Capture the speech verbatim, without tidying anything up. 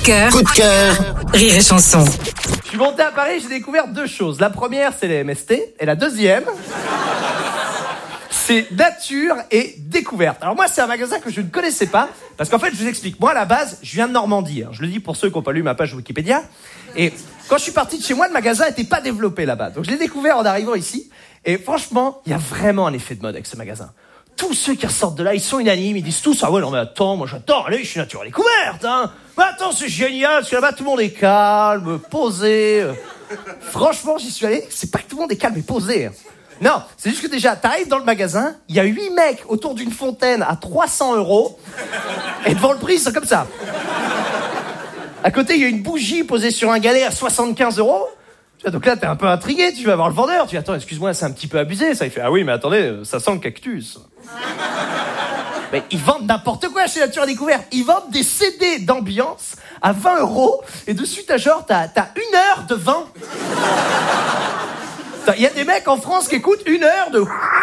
de cœur. Coup de cœur. Rire et chanson. Je suis monté à Paris, j'ai découvert deux choses. La première, c'est les M S T. Et la deuxième, c'est nature et découverte. Alors moi, c'est un magasin que je ne connaissais pas. Parce qu'en fait, je vous explique. Moi, à la base, je viens de Normandie. Je le dis pour ceux qui n'ont pas lu ma page Wikipédia. Et quand je suis parti de chez moi, le magasin n'était pas développé là-bas. Donc je l'ai découvert en arrivant ici. Et franchement, il y a vraiment un effet de mode avec ce magasin. Tous ceux qui ressortent de là, ils sont unanimes, ils disent tous « Ah ouais, non mais attends, moi j'adore, allez, je suis nature et découverte, hein !» Mais attends, c'est génial, parce que là-bas, tout le monde est calme, posé. Franchement, j'y suis allé, c'est pas que tout le monde est calme et posé. Non, c'est juste que déjà, t'arrives dans le magasin, il y a huit mecs autour d'une fontaine à trois cents euros, et devant le prix, c'est comme ça. À côté, il y a une bougie posée sur un galet à soixante-quinze euros. Donc là, t'es un peu intrigué, tu vas voir le vendeur, tu dis « Attends, excuse-moi, c'est un petit peu abusé, ça ». Il fait « Ah oui, mais attendez, ça sent le cactus ». Mais ils vendent n'importe quoi chez Nature et Découverte. Ils vendent des C D d'ambiance à vingt euros, et dessus, t'as genre, t'as, t'as une heure de vent. Il y a des mecs en France qui écoutent une heure de...